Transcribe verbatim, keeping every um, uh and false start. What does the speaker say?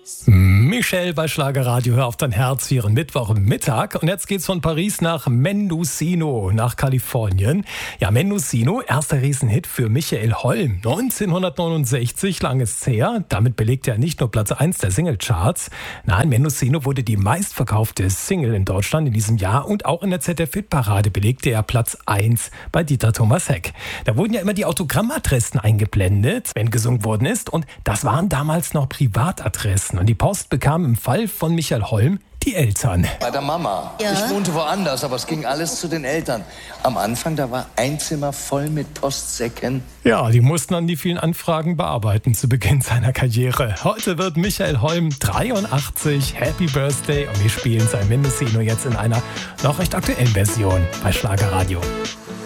Michelle bei Schlagerradio, hör auf dein Herz, für ihren Mittwochmittag. Und jetzt geht's von Paris nach Mendocino, nach Kalifornien. Ja, Mendocino, erster Riesenhit für Michael Holm. neunzehnhundertneunundsechzig, lang ist's her. Damit belegte er nicht nur Platz eins der Singlecharts. Nein, Mendocino wurde die meistverkaufte Single in Deutschland in diesem Jahr. Und auch in der Z D F-Hitparade belegte er Platz eins bei Dieter Thomas Heck. Da wurden ja immer die Autogrammadressen eingeblendet, wenn gesungen worden ist. Und das waren damals noch Privatadressen. Und die Post bekam im Fall von Michael Holm die Eltern. Bei der Mama. Ja. Ich wohnte woanders, aber es ging alles zu den Eltern. Am Anfang, da war ein Zimmer voll mit Postsäcken. Ja, die mussten dann die vielen Anfragen bearbeiten zu Beginn seiner Karriere. Heute wird Michael Holm dreiundachtzig. Happy Birthday. Und wir spielen sein Mendocino jetzt in einer noch recht aktuellen Version bei Schlagerradio.